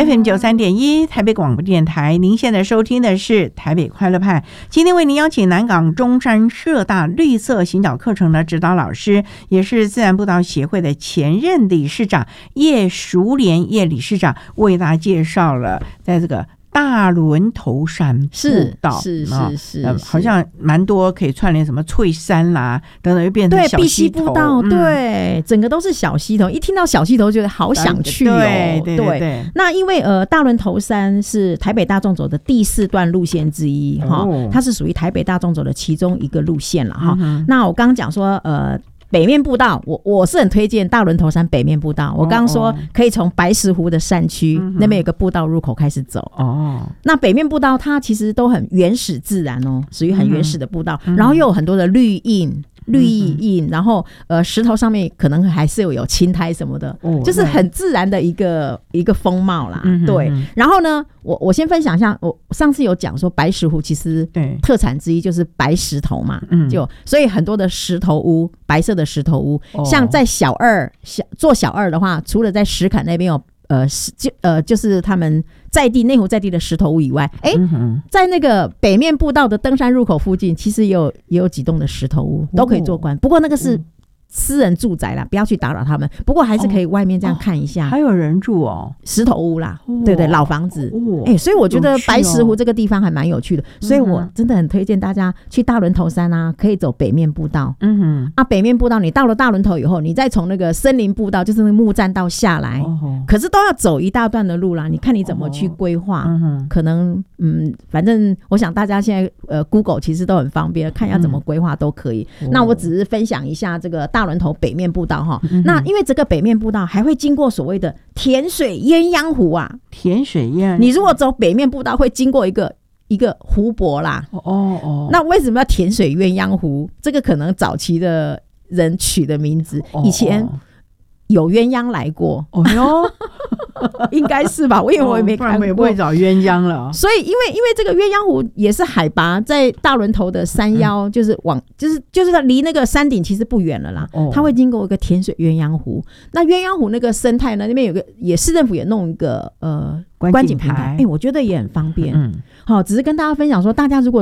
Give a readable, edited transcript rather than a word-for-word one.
FM93.1 台北广播电台，您现在收听的是台北快乐派。今天为您邀请南港中山社大绿色行脚课程的指导老师，也是自然步道协会的前任理事长叶淑莲叶理事长，为大家介绍了在这个大轮头山步道是好像蛮多可以串联什么翠山啦等等，又变成小溪头， 碧溪步道，对，整个都是小溪头。一听到小溪头，觉得好想去哦。 对。 那因为大轮头山是台北大众走的第4段路线之一哈，它是属于台北大众走的其中一个路线了哈。那我刚刚讲说北面步道，我是很推荐大轮头山北面步道。我刚刚说可以从白石湖的山区那边有个步道入口开始走。那北面步道它其实都很原始自然哦，属于很原始的步道，然后又有很多的绿荫，然后石头上面可能还是有青苔什么的，就是很自然的一个风貌啦。对，然后呢，我先分享一下，我上次有讲说白石湖其实特产之一就是白石头嘛，所以很多的石头屋，白色的石头屋，像在做小二的话，除了在石坎那边有就是他们内湖在地的石头屋以外，在那个北面步道的登山入口附近，其实也有几栋的石头屋都可以做观，不过那个是私人住宅啦，不要去打扰他们，不过还是可以外面这样看一下。 还有人住哦， 石头屋啦，对，老房子。所以我觉得白石湖这个地方还蛮有趣的，所以我真的很推荐大家去大轮头山啊，可以走北面步道。北面步道你到了大轮头以后，你再从那个森林步道，就是那个木栈道下来，可是都要走一大段的路啦，你看你怎么去规划。可能反正我想大家现在Google 其实都很方便，看要怎么规划都可以。那我只是分享一下这个大轮头北面步道哈。那因为这个北面步道还会经过所谓的甜水鸳鸯湖啊， 甜水鸳鸯， 你如果走北面步道会经过一个湖泊啦。那为什么要甜水鸳鸯湖？这个可能早期的人取的名字，以前有鸳鸯来过。应该是吧，因为我也没看过， 不然也不会找鸳鸯了。 所以因为这个鸳鸯湖也是海拔在大轮头的山腰，就是它离那个山顶其实不远了啦。它会经过一个甜水鸳鸯湖。那鸳鸯湖那个生态呢，那边有个市政府也弄一个观景平台，我觉得也很方便。只是跟大家分享说，大家如果